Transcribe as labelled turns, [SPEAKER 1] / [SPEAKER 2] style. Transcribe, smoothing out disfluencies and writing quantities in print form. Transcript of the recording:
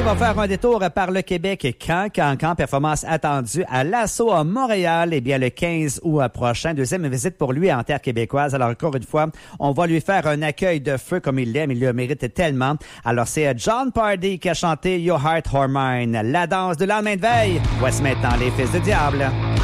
[SPEAKER 1] va faire un détour par le Québec. Quand performance attendue à l'Assaut à Montréal, eh bien le 15 août prochain. Deuxième visite pour lui en terre québécoise. Alors encore une fois, on va lui faire un accueil de feu comme il l'aime. Il le mérite tellement. Alors c'est John Pardy qui a chanté Your Heart or Mine, la danse de lendemain de veille. Voici maintenant les Fils du Diable.